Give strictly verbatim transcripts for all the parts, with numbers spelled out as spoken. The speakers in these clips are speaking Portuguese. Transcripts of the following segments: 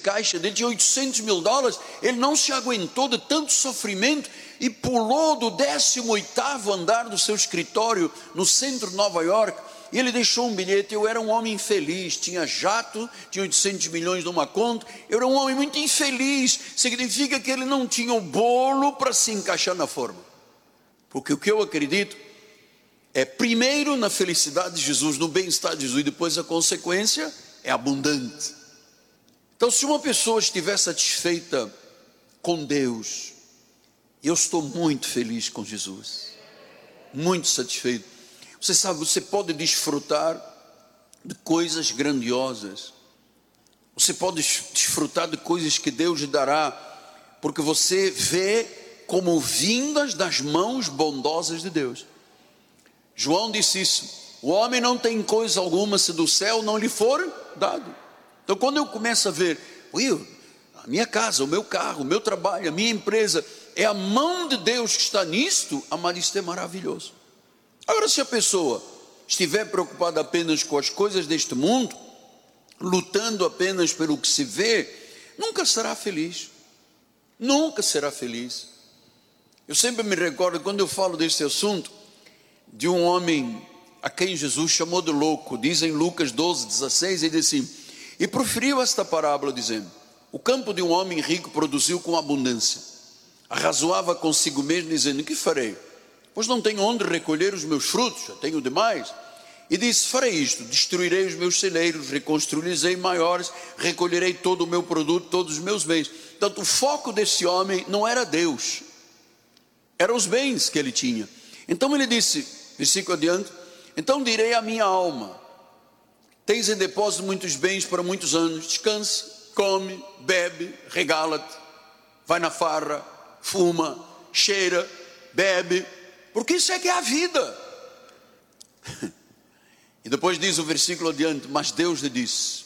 caixa dele tinha oitocentos mil dólares, ele não se aguentou de tanto sofrimento e pulou do décimo oitavo andar do seu escritório no centro de Nova York, e ele deixou um bilhete. Eu era um homem infeliz, tinha jato, tinha oitocentos milhões numa conta, eu era um homem muito infeliz. Significa que ele não tinha o bolo para se encaixar na forma, porque o que eu acredito é primeiro na felicidade de Jesus, no bem-estar de Jesus, e depois a consequência é abundante. Então, se uma pessoa estiver satisfeita com Deus, eu estou muito feliz com Jesus, muito satisfeito. Você sabe, você pode desfrutar de coisas grandiosas, você pode desfrutar de coisas que Deus lhe dará, porque você vê como vindas das mãos bondosas de Deus. João disse isso: o homem não tem coisa alguma se do céu não lhe for dado. Então, quando eu começo a ver, Will, a minha casa, o meu carro, o meu trabalho, a minha empresa, é a mão de Deus que está nisto, amado, isto é maravilhoso. Agora, se a pessoa estiver preocupada apenas com as coisas deste mundo, lutando apenas pelo que se vê, nunca será feliz, nunca será feliz. Eu sempre me recordo, quando eu falo desse assunto, de um homem a quem Jesus chamou de louco. Diz em Lucas doze, dezesseis, ele diz assim: e proferiu esta parábola dizendo: o campo de um homem rico produziu com abundância. Arrazoava consigo mesmo dizendo: que farei? Pois não tenho onde recolher os meus frutos, já tenho demais. E disse: farei isto, destruirei os meus celeiros, reconstruirei maiores, recolherei todo o meu produto, todos os meus bens. Portanto, o foco desse homem não era Deus, eram os bens que ele tinha. Então ele disse, versículo adiante: então direi à minha alma: tens em depósito muitos bens para muitos anos, descansa, come, bebe, regala-te, vai na farra, fuma, cheira, bebe, porque isso é que é a vida. E depois diz o versículo adiante: mas Deus lhe disse: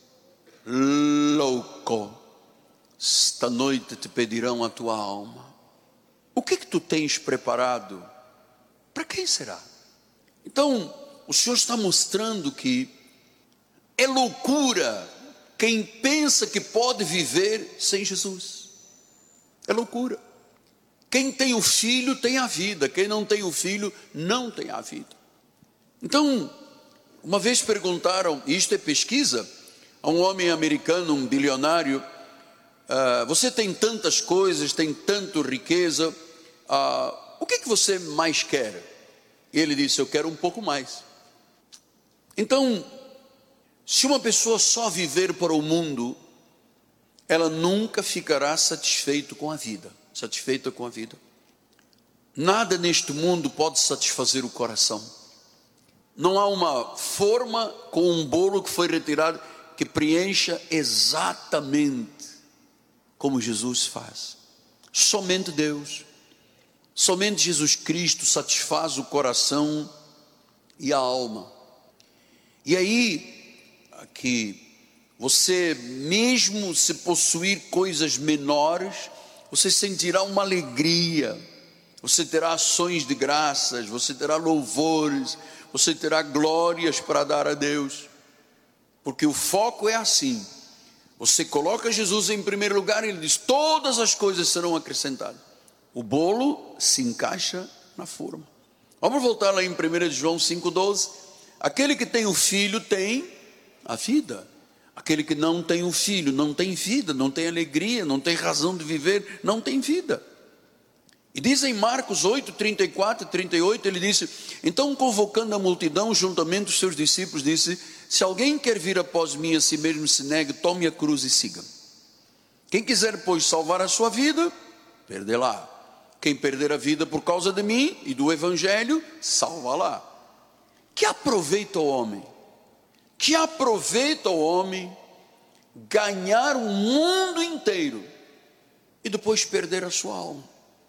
louco, esta noite te pedirão a tua alma. O que é que tu tens preparado? Para quem será? Então, o Senhor está mostrando que é loucura quem pensa que pode viver sem Jesus. É loucura. Quem tem o filho tem a vida, quem não tem o filho não tem a vida. Então, uma vez perguntaram, e isto é pesquisa, a um homem americano, um bilionário: ah, você tem tantas coisas, tem tanta riqueza, ah, o que é que você mais quer? E ele disse: eu quero um pouco mais. Então, se uma pessoa só viver para o mundo, ela nunca ficará satisfeita com a vida, satisfeita com a vida. Nada neste mundo pode satisfazer o coração. Não há uma forma com um bolo que foi retirado que preencha exatamente como Jesus faz. Somente Deus, somente Jesus Cristo satisfaz o coração e a alma. E aí, aqui, você mesmo se possuir coisas menores, você sentirá uma alegria, você terá ações de graças, você terá louvores, você terá glórias para dar a Deus, porque o foco é assim: você coloca Jesus em primeiro lugar e ele diz: todas as coisas serão acrescentadas. O bolo se encaixa na forma. Vamos voltar lá em primeira João cinco, doze. Aquele que tem o filho tem a vida, aquele que não tem o filho não tem vida, não tem alegria, não tem razão de viver, não tem vida. E diz em Marcos oito, trinta e quatro e trinta e oito, ele disse: então, convocando a multidão juntamente os seus discípulos, disse: se alguém quer vir após mim, a si mesmo se negue, tome a cruz e siga. Quem quiser, pois, salvar a sua vida, perdê-la. Quem perder a vida por causa de mim e do evangelho, salva-la. Que aproveita o homem? Que aproveita o homem ganhar o mundo inteiro e depois perder a sua alma?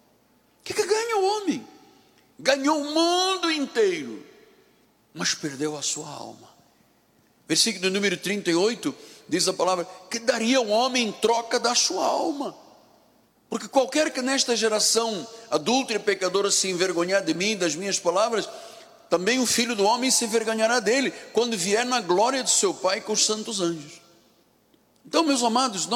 O que, que ganha o homem? Ganhou o mundo inteiro, mas perdeu a sua alma. Versículo número trinta e oito, diz a palavra: que daria o homem em troca da sua alma? Porque qualquer que nesta geração adúltera e pecadora se envergonhar de mim e das minhas palavras, também o Filho do Homem se envergonhará dele, quando vier na glória de seu Pai com os santos anjos. Então, meus amados, nós